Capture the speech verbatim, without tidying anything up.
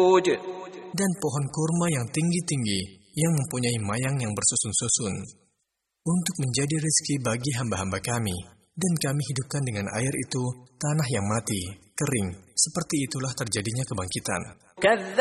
dan pohon kurma yang tinggi-tinggi yang mempunyai mayang yang bersusun-susun untuk menjadi rezeki bagi hamba-hamba kami. Dan kami hidupkan dengan air itu tanah yang mati, kering. Seperti itulah terjadinya kebangkitan.